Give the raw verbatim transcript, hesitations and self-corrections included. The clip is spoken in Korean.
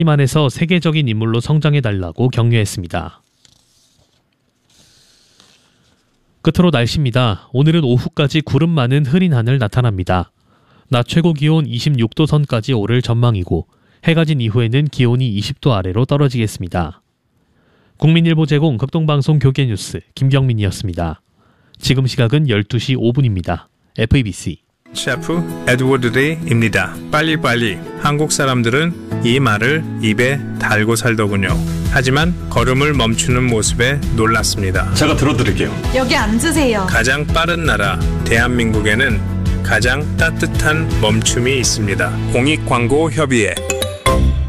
안에서 세계적인 인물로 성장해달라고 격려했습니다. 끝으로 날씨입니다. 오늘은 오후까지 구름 많은 흐린 하늘 나타납니다. 낮 최고 기온 이십육 도 선까지 오를 전망이고 해가 진 이후에는 기온이 이십 도 아래로 떨어지겠습니다. 국민일보 제공 극동방송 교계뉴스 김경민이었습니다. 지금 시각은 열두 시 오 분입니다. 에프이비씨 셰프 에드워드 레이입니다. 빨리빨리. 한국 사람들은 이 말을 입에 달고 살더군요. 하지만 걸음을 멈추는 모습에 놀랐습니다. 제가 들어드릴게요. 여기 앉으세요. 가장 빠른 나라 대한민국에는 가장 따뜻한 멈춤이 있습니다. 공익광고협의회